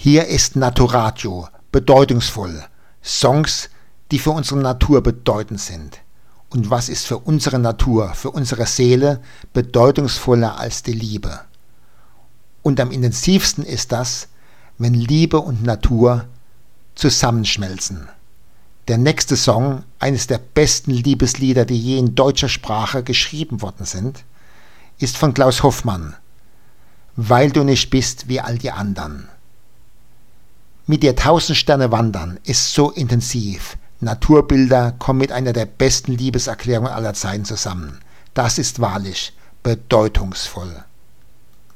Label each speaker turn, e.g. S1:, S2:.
S1: Hier ist Naturatio, bedeutungsvoll. Songs, die für unsere Natur bedeutend sind. Und was ist für unsere Natur, für unsere Seele bedeutungsvoller als die Liebe? Und am intensivsten ist das, wenn Liebe und Natur zusammenschmelzen. Der nächste Song, eines der besten Liebeslieder, die je in deutscher Sprache geschrieben worden sind, ist von Klaus Hoffmann. Weil du nicht bist wie all die anderen. Mit dir 1000 Sterne wandern ist so intensiv. Naturbilder kommen mit einer der besten Liebeserklärungen aller Zeiten zusammen. Das ist wahrlich bedeutungsvoll.